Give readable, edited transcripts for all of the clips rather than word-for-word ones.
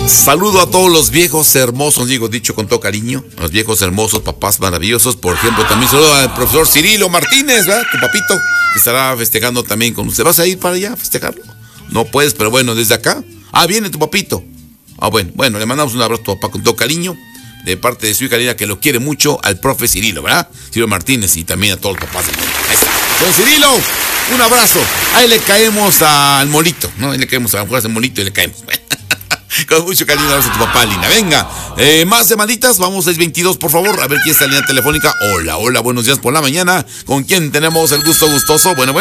Saludo a todos los viejos hermosos, dicho con todo cariño, los viejos hermosos, papás maravillosos. Por ejemplo, también saludo al profesor Cirilo Martínez, ¿verdad? Tu papito, que estará festejando también con usted. ¿Vas a ir para allá a festejarlo? No puedes, pero bueno, desde acá. Viene tu papito. Bueno, le mandamos un abrazo a tu papá con todo cariño, de parte de su hija Lina, que lo quiere mucho, al profe Cirilo, ¿verdad? Cirilo Martínez, y también a todos los papás del mundo. Ahí está. Don Cirilo, un abrazo. Ahí le caemos al molito, ¿no? Ahí le caemos a la mujer del molito y le caemos. Con mucho cariño, un abrazo a tu papá, Lina. Venga, más semanitas, vamos 622, por favor. A ver quién está en la línea telefónica. Hola, buenos días por la mañana. ¿Con quién tenemos el gusto gustoso? Bueno.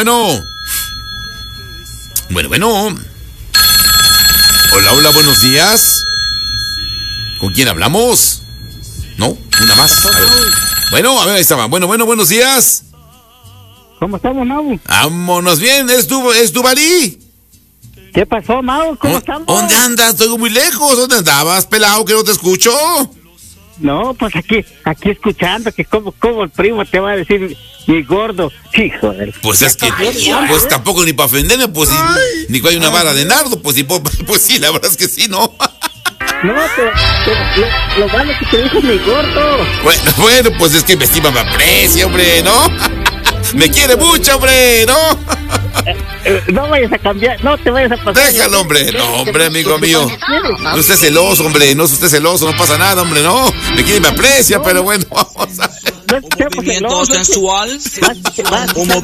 Hola, buenos días. ¿Con quién hablamos? ¿No? Una más. A ver. Bueno, ahí estaba. Bueno, buenos días. ¿Cómo estamos, Mau? Vámonos bien, ¿es Duvalí? ¿Qué pasó, Mau? ¿Cómo estamos? ¿Dónde andas? Estoy muy lejos. ¿Dónde andabas, pelado, que no te escucho? No, pues aquí escuchando que como el primo te va a decir mi gordo. Hijo de... Pues es que, pues tampoco ni para ofenderme, pues ni que hay una vara de nardo, pues sí, la verdad es que sí, ¿no? No, lo malo que te dijo mi gordo. Bueno, pues es que me estima, me aprecia, hombre, ¿no? Me quiere mucho, hombre, ¿no? No vayas a cambiar, no te vayas a pasar. Déjalo, hombre. No, hombre, amigo mío. No esté celoso, hombre. No esté celoso, no pasa nada, hombre, no. Me quiere y me aprecia, pero bueno, vamos a ver. Movimiento sensual.